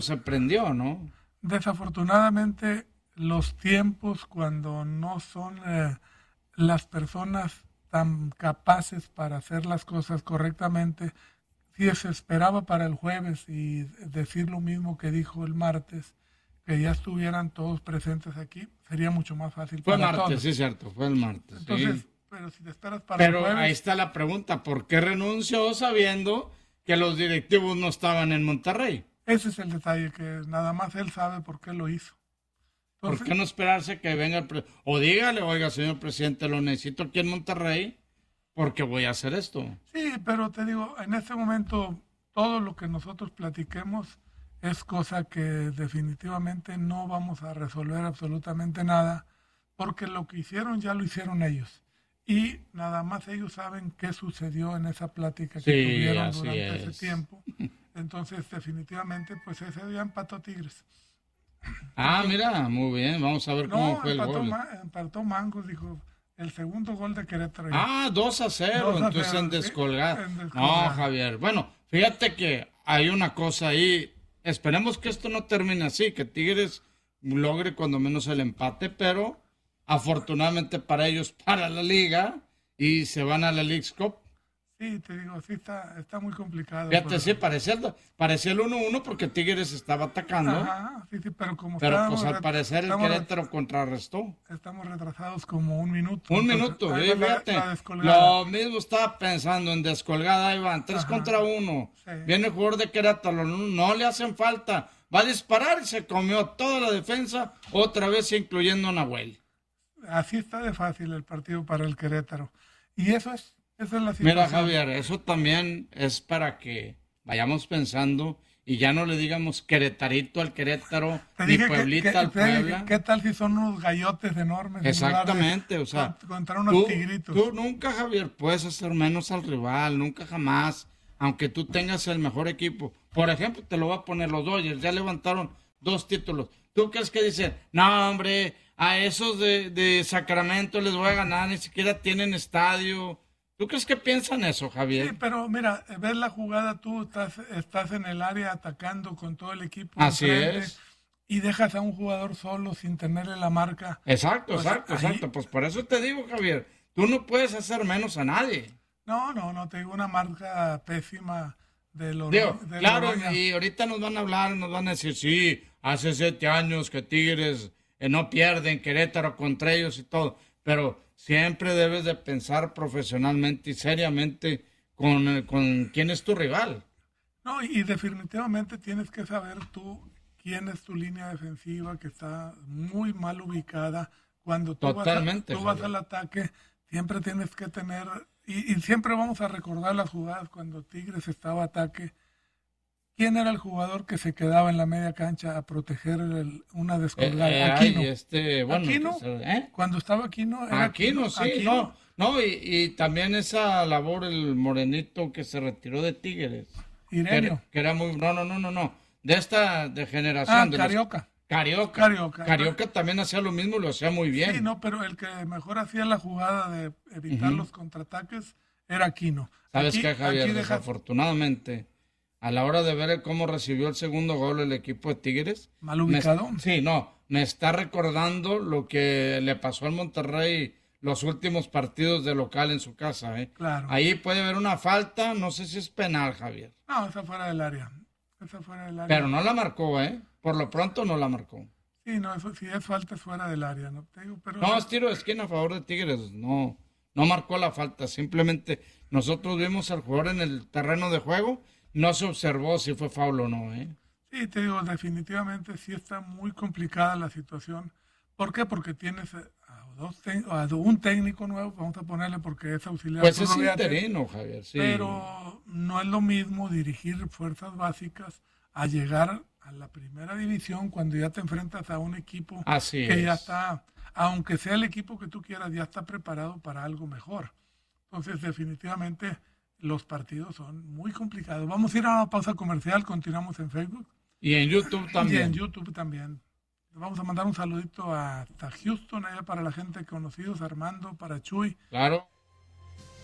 se prendió, ¿no? Desafortunadamente, los tiempos cuando no son las personas tan capaces para hacer las cosas correctamente, si se esperaba para el jueves y decir lo mismo que dijo el martes, que ya estuvieran todos presentes aquí, sería mucho más fácil Fue para martes, todos. sí, cierto, fue el martes. Entonces, Sí. pero si te esperas para el Pero jueves, ahí está la pregunta, ¿por qué renunció sabiendo que los directivos no estaban en Monterrey? ese es el detalle, que nada más él sabe por qué lo hizo. ¿Por qué Entonces, no esperarse que venga o dígale, oiga, señor presidente, lo necesito aquí en Monterrey porque voy a hacer esto? sí, pero te digo, en este momento todo lo que nosotros platiquemos es cosa que definitivamente no vamos a resolver absolutamente nada, porque lo que hicieron ya lo hicieron ellos. Y nada más ellos saben qué sucedió en esa plática que Sí, tuvieron así durante ese es. tiempo. Entonces, definitivamente, pues ese día empató Tigres. Ah, mira, muy bien, vamos a ver cómo No, fue el gol. empató Mangos, dijo, el segundo gol de Querétaro ya. Ah, 2-0, 2 a entonces 0, en sí, descolgar. en No, descolgada. Javier. Bueno, fíjate que hay una cosa ahí. Esperemos que esto no termine así, que Tigres logre cuando menos el empate, pero afortunadamente para ellos, para la liga, y se van a la Leagues Cup. Sí, te digo, sí está muy complicado. Fíjate, sí, parecía el 1-1 porque Tigres estaba atacando, Ajá, sí, sí, pero como pero pues al parecer el Querétaro contrarrestó. estamos retrasados como un minuto. Un Entonces, minuto, ahí va fíjate. la descolgada. Lo mismo estaba pensando en descolgada, ahí van, 3-1. Sí. Viene el jugador de Querétaro, no le hacen falta. Va a disparar y se comió toda la defensa, otra vez incluyendo a Nahuel. Así está de fácil el partido para el Querétaro. Y esa es la Mira, situación. Javier, eso también es para que vayamos pensando y ya no le digamos Queretarito al Querétaro, Te ni dije Pueblita al te dije, Puebla. ¿qué tal si son unos gallotes enormes Exactamente, o sea, contra unos tú, tigritos? tú nunca, Javier, puedes hacer menos al rival, nunca jamás, aunque tú tengas el mejor equipo. Por ejemplo, te lo voy a poner los Dodgers, ya levantaron 2 títulos. ¿Tú crees que dicen, no, hombre, a esos de Sacramento les voy a ganar, ni siquiera tienen estadio? ¿Tú crees que piensan eso, Sí, Javier? pero mira, ves la jugada, tú estás en el área atacando con todo el equipo Así enfrente es. y dejas a un jugador solo sin tenerle la marca. Exacto, Pues exacto, ahí, exacto. Pues por eso te digo, Javier, tú no puedes hacer menos a nadie. no, te digo una marca pésima Digo, de claro, Loroña. y ahorita nos van a hablar, nos van a decir, sí, hace 7 años que Tigres no pierden Querétaro contra ellos y todo, pero siempre debes de pensar profesionalmente y seriamente con quién es tu rival. No, y definitivamente tienes que saber tú quién es tu línea defensiva que está muy mal ubicada. Cuando Totalmente, tú vas Javier. al ataque, siempre tienes que tener, y siempre vamos a recordar las jugadas cuando Tigres estaba ataque. ¿Quién era el jugador que se quedaba en la media cancha a proteger una descolgada? Aquino. Bueno, Aquino, cuando estaba Aquino, era Aquino, sí, Aquino. no, y también esa labor, el morenito que se retiró de Tigres, Irenio. que era muy, no, de esta de Ah, generación, de los Carioca. Carioca también hacía lo mismo y lo hacía muy bien. Sí, no, pero el que mejor hacía la jugada de evitar los contraataques era Aquino. ¿Sabes qué, Javier? Aquí deja Desafortunadamente, a la hora de ver cómo recibió el segundo gol el equipo de Tigres, mal ubicado. me está recordando lo que le pasó al Monterrey los últimos partidos de local en su casa, ¿eh? Claro. Ahí puede haber una falta, no sé si es penal, Javier. No, esa fuera del área. Esa fuera del área. Pero no la marcó, ¿eh? Por lo pronto no la marcó. Sí, no, eso sí es falta es fuera del área, ¿no? Te digo, pero No, es tiro de esquina a favor de Tigres, no marcó la falta, simplemente nosotros vimos al jugador en el terreno de juego, no se observó si fue foul o no, ¿eh? sí, te digo, definitivamente sí está muy complicada la situación. ¿Por qué? Porque tienes a un técnico nuevo, vamos a ponerle porque es auxiliar. Pues es Rubiate, interino, Javier, sí. pero no es lo mismo dirigir fuerzas básicas a llegar a la primera división cuando ya te enfrentas a un equipo Así que ya es. está, aunque sea el equipo que tú quieras, ya está preparado para algo mejor. Entonces, definitivamente, los partidos son muy complicados. Vamos a ir a una pausa comercial, continuamos en Facebook Y en YouTube y también. en YouTube también. Vamos a mandar un saludito hasta Houston, allá para la gente conocidos, Armando, para Chuy. Claro.